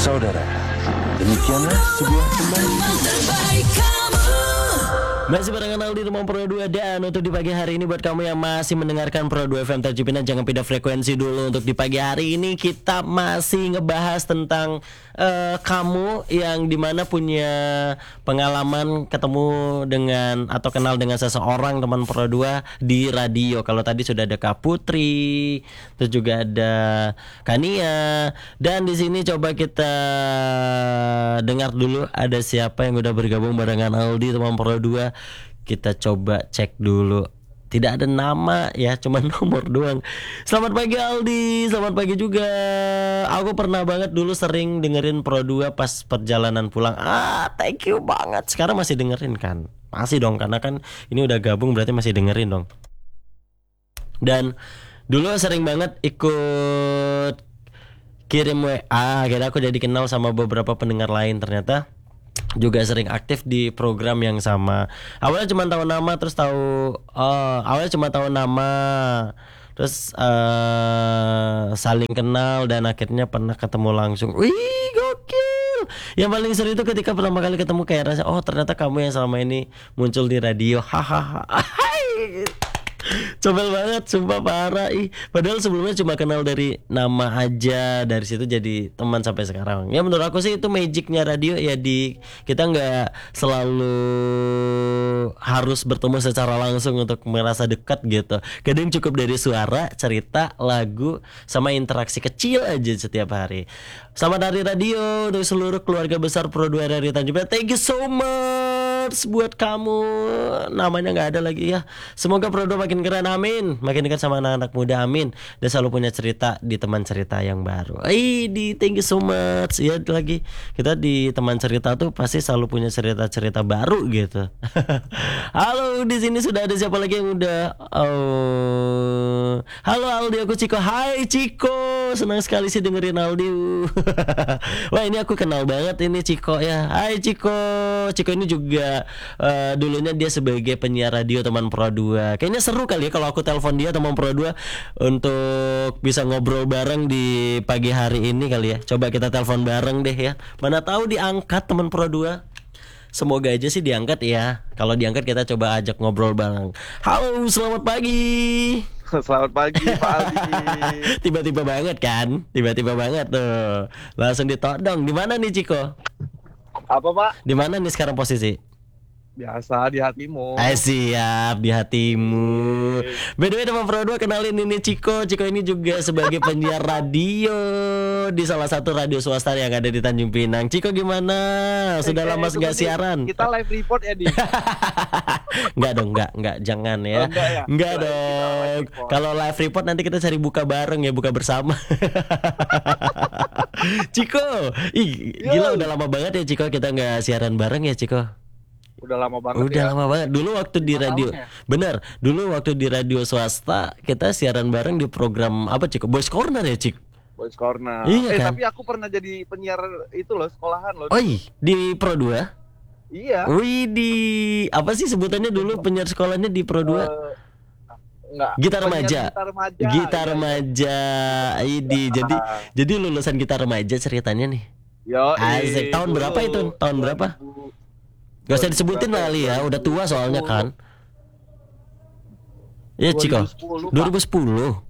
Saudara, demikianlah sebuah kembali. Masih barengan Aldi Rumah Pro 2. Dan untuk di pagi hari ini buat kamu yang masih mendengarkan Pro 2 FM Tanjung Pinang, jangan pindah frekuensi dulu. Untuk di pagi hari ini kita masih ngebahas tentang kamu yang dimana punya pengalaman ketemu dengan atau kenal dengan seseorang teman Pro 2 di radio. Kalau tadi sudah ada Kak Putri, terus juga ada Kania. Dan di sini coba kita dengar dulu ada siapa yang udah bergabung barengan Aldi teman Pro 2. Kita coba cek dulu. Tidak ada nama ya, cuma nomor doang. Selamat pagi Aldi, selamat pagi juga. Aku pernah banget dulu sering dengerin Pro 2 pas perjalanan pulang. Thank you banget. Sekarang masih dengerin kan? Masih dong, karena kan ini udah gabung berarti masih dengerin dong. Dan dulu sering banget ikut kirim WA. Akhirnya aku jadi kenal sama beberapa pendengar lain. Ternyata juga sering aktif di program yang sama. Awalnya cuma tahu nama, terus saling kenal dan akhirnya pernah ketemu langsung. Wih, gokil. Yang paling seru itu ketika pertama kali ketemu, kayak rasa ternyata kamu yang selama ini muncul di radio. Hahaha. Comel banget, sumpah parah. Padahal sebelumnya cuma kenal dari nama aja, dari situ jadi teman sampai sekarang. Ya menurut aku sih itu magicnya radio ya, kita nggak selalu harus bertemu secara langsung untuk merasa dekat gitu. Kadang cukup dari suara, cerita, lagu, sama interaksi kecil aja setiap hari. Selamat Hari Radio untuk seluruh keluarga besar Pro 2 dari Tanjung Pinang. Thank you so much buat kamu. Namanya nggak ada lagi ya. Semoga Pro 2 makin keren, amin. Makin dekat sama anak-anak muda, amin. Dan selalu punya cerita di teman cerita yang baru. Thank you so much. Ya lagi kita di teman cerita tuh pasti selalu punya cerita-cerita baru gitu. Halo, di sini sudah ada siapa lagi yang udah? Halo Aldi, aku Ciko. Hai Ciko, senang sekali sih dengerin Aldi. Wah, ini aku kenal banget ini Ciko ya. Hai Ciko. Ciko ini juga dulunya dia sebagai penyiar radio teman Pro 2. Kayaknya seru kali ya kalau aku telepon dia teman Pro 2 untuk bisa ngobrol bareng di pagi hari ini kali ya. Coba kita telepon bareng deh ya. Mana tahu diangkat teman Pro 2. Semoga aja sih diangkat ya. Kalau diangkat kita coba ajak ngobrol bareng. Halo, selamat pagi. Selamat pagi Pak Aldi. Tiba-tiba banget kan? Tiba-tiba banget tuh. Langsung ditodong. Di mana nih Ciko? Apa Pak? Di mana nih sekarang posisi? Biasa di hatimu. Siap, di hatimu. By the way teman Pro 2, kenalin ini Ciko. Ciko ini juga sebagai penyiar radio di salah satu radio swasta yang ada di Tanjung Pinang. Ciko gimana? Sudah lama nggak siaran? Kita live report ya, Di. Enggak dong, enggak, jangan ya. Enggak dong. Kalau live report nanti kita cari buka bareng ya, buka bersama. Ciko, gila udah lama banget ya Ciko kita nggak siaran bareng ya Ciko. Udah lama banget. Lama banget. Dulu waktu di radio, bener. Dulu waktu di radio swasta kita siaran bareng di program apa Ciko? Boys Corner ya Cik? Boys Corner. Iya kan? Tapi aku pernah jadi penyiar itu loh, sekolahan loh. Di Pro 2? Iya. Di apa sih sebutannya dulu penyiar sekolahnya di Pro 2? Enggak. Gitar remaja. Gitar iya. remaja. Jadi lulusan gitar remaja ceritanya nih. Yo. Asik. Tahun berapa itu? Tahun berapa? Gak usah disebutin kali ya, udah tua soalnya kan. Ya Ciko. 2010.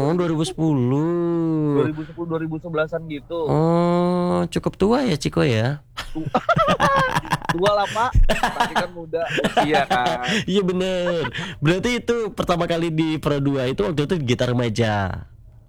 2010. 2011-an gitu. Cukup tua ya Ciko ya. Tua lah Pak. Tapi kan muda. Iya kan. Iya bener. Berarti itu pertama kali di Pro 2 itu waktu itu gitar remaja.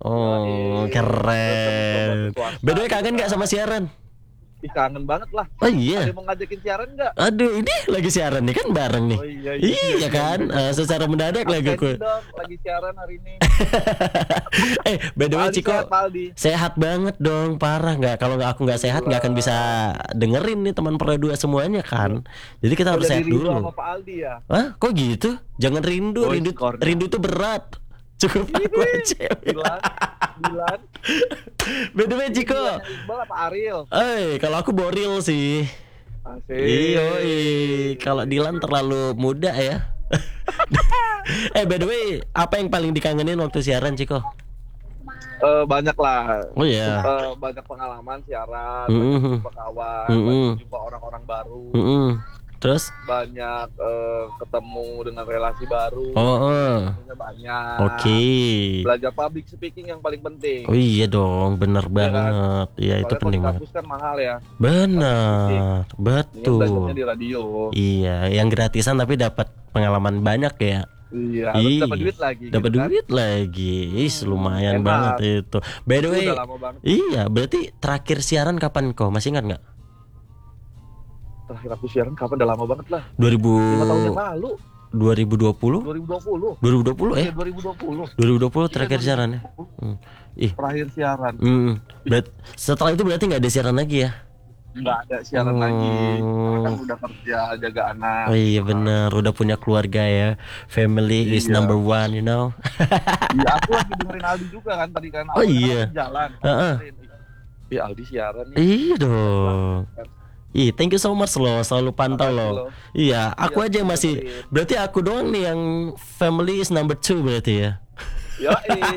Keren. By the way, kangen gak sama siaran? Kangen banget lah. Iya. Ada mau ngajakin siaran nggak? Aduh, ini lagi siaran nih kan bareng nih. Iya kan, secara mendadak lagi aku. Lagi siaran hari ini. By the way Ciko, sehat banget dong, parah nggak? Kalau aku nggak sehat nggak akan bisa dengerin nih teman Pro 2 semuanya kan. Jadi kita harus sehat dulu. Sama Pak Aldi ya. Hah? Kok gitu? Jangan rindu, rindu tuh berat. Cukup aku aja. Bilan. By the way Ciko, Iqbal apa Ariel? Kalau aku Boril sih. Asik. Iya. Kalau Dilan terlalu muda ya. By the way, apa yang paling dikangenin waktu siaran Ciko? Banyak lah. Oh iya. Banyak pengalaman siaran, Mm-mm. banyak jumpa kawan, Mm-mm. banyak jumpa orang-orang baru, Mm-mm. Terus? banyak ketemu dengan relasi baru. Oh. Semuanya banyak. Oke. Belajar public speaking yang paling penting. Oh iya dong, bener Iya kan? banget. Iya itu Soalnya kalau penting di banget. kampus kan mahal ya. Benar, Ini belajarnya betul. di radio. Iya, yang gratisan tapi dapat pengalaman banyak ya. Iya, terus dapat duit lagi. Dapat gitu kan. duit lagi. Ih, lumayan Enak. banget itu. By the Itu way, udah lama banget. iya, berarti terakhir siaran kapan kau? Masih ingat nggak? Terakhir aku siaran kapan? Udah lama banget lah. 2000 5 tahun yang lalu. 2020? 2020. 2020 Iya, 2020. 2020 terakhir Iya, siaran ya. Ih. Terakhir siaran. Setelah itu berarti nggak ada siaran lagi ya? Nggak ada siaran lagi. Kan udah kerja, jaga anak. Oh iya benar, udah punya keluarga ya. Family is Iya. number one, you know. Iya, aku lagi dengerin Aldi juga kan tadi kan. Oh Aku iya. kan jalan. Heeh. Iya, Aldi siaran nih. Iya dong. Ih, thank you so much loh, selalu pantau Makasih loh. loh. Iya, aku Iya, aja yang masih. dengerin. Berarti aku doang nih yang family is number 2 berarti ya. Yo,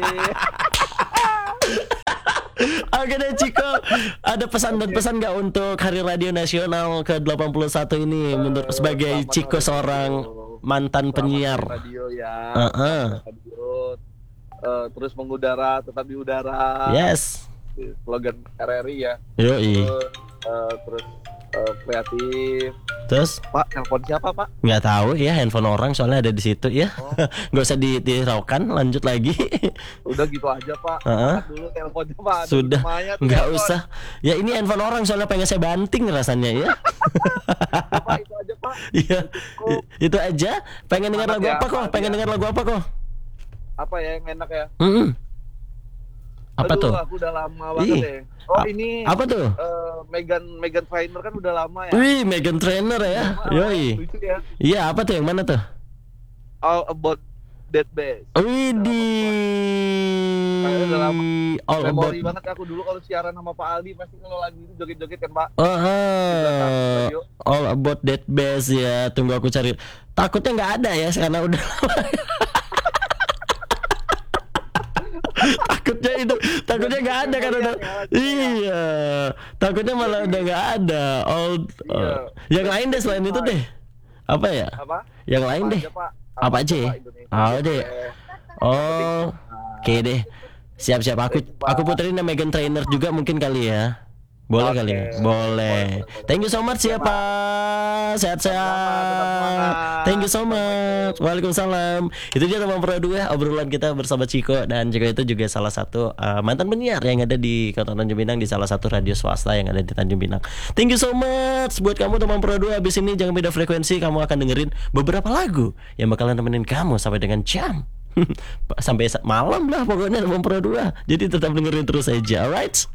Oke deh Ciko, ada pesan dan pesan nggak untuk Hari Radio Nasional ke-81 ini menurut sebagai selamat Ciko hari seorang radio. mantan penyiar. Radio ya. Heeh. Radio. Terus mengudara, tetap di udara. Yes. Slogan RRI ya. Yoi. Terus kreatif. Terus Pak, telepon siapa Pak? nggak tahu ya handphone orang soalnya ada di situ ya. Oh. Nggak usah diraukan, lanjut lagi. Udah gitu aja Pak. Heeh. Angkat dulu teleponnya Pak. Ada Sudah, rumahnya tuh nggak telepon. usah. Ya ini handphone orang soalnya pengen saya banting rasanya ya. Pak, itu aja Pak. Iya, itu aja. Pengen dengar lagu Semangat ya, apa kok? Pak, Pengen ya. dengar lagu apa kok? Apa ya yang enak ya? Apa Aduh, tuh? aku udah lama banget Ih, deh. Oh ini Apa tuh? Megan Trainor kan udah lama ya. Wih, Megan Trainor ya. Yoi. Lucu ya. Iya, apa tuh yang mana tuh? All About That Bass. Widih. Kayaknya udah lama. All about. Memori banget aku dulu kalau siaran sama Pak Aldi pasti kalau lagu itu joget-joget kan Pak. Oh, all about that bass ya. Tunggu aku cari. Takutnya nggak ada ya karena udah lama. takutnya nggak ada kan udah. Iya. Takutnya malah udah nggak ada. Yang lain deh selain itu deh. Apa ya? Apa? Yang lain deh. Aja, Pak. Apa aja? Pak, Indonesia. Oh deh. Oh, oke deh. Siap-siap aku puterin Megan Trainor juga mungkin kali ya. Boleh Oke. kali ya? Boleh. Thank you so much ya Pak. Sehat-sehat. Thank you so much. Waalaikumsalam. Itu dia teman Pro 2 obrolan kita bersama Ciko. Dan Ciko itu juga salah satu mantan penyiar yang ada di Kota Tanjung Pinang, di salah satu radio swasta yang ada di Tanjung Pinang. Thank you so much buat kamu teman Pro 2. Abis ini jangan beda frekuensi, kamu akan dengerin beberapa lagu yang bakalan temenin kamu sampai dengan jam sampai malam lah pokoknya teman Pro 2. Jadi tetap dengerin terus aja. Alright.